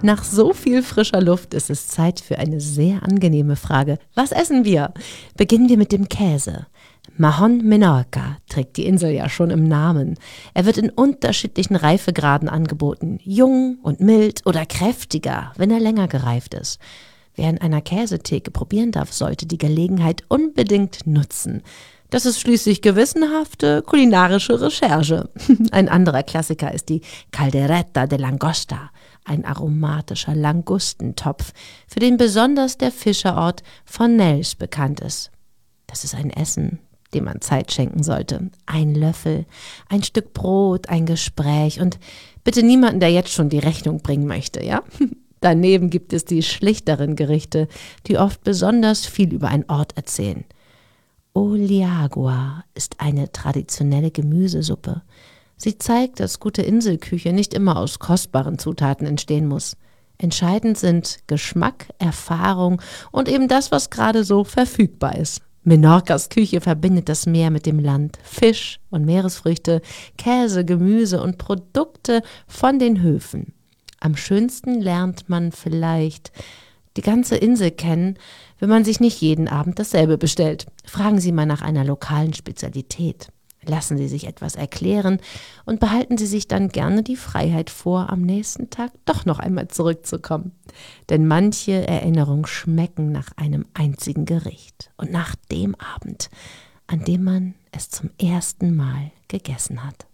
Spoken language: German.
Nach so viel frischer Luft ist es Zeit für eine sehr angenehme Frage. Was essen wir? Beginnen wir mit dem Käse. Mahón Menorca trägt die Insel ja schon im Namen. Er wird in unterschiedlichen Reifegraden angeboten. Jung und mild oder kräftiger, wenn er länger gereift ist. Wer in einer Käsetheke probieren darf, sollte die Gelegenheit unbedingt nutzen. Das ist schließlich gewissenhafte kulinarische Recherche. Ein anderer Klassiker ist die Caldereta de Langosta, ein aromatischer Langustentopf, für den besonders der Fischerort von Nels bekannt ist. Das ist ein Essen, dem man Zeit schenken sollte. Ein Löffel, ein Stück Brot, ein Gespräch und bitte niemanden, der jetzt schon die Rechnung bringen möchte, ja? Daneben gibt es die schlichteren Gerichte, die oft besonders viel über einen Ort erzählen. Oliagua ist eine traditionelle Gemüsesuppe. Sie zeigt, dass gute Inselküche nicht immer aus kostbaren Zutaten entstehen muss. Entscheidend sind Geschmack, Erfahrung und eben das, was gerade so verfügbar ist. Menorcas Küche verbindet das Meer mit dem Land. Fisch und Meeresfrüchte, Käse, Gemüse und Produkte von den Höfen. Am schönsten lernt man vielleicht die ganze Insel kennen, wenn man sich nicht jeden Abend dasselbe bestellt. Fragen Sie mal nach einer lokalen Spezialität. Lassen Sie sich etwas erklären und behalten Sie sich dann gerne die Freiheit vor, am nächsten Tag doch noch einmal zurückzukommen. Denn manche Erinnerungen schmecken nach einem einzigen Gericht und nach dem Abend, an dem man es zum ersten Mal gegessen hat.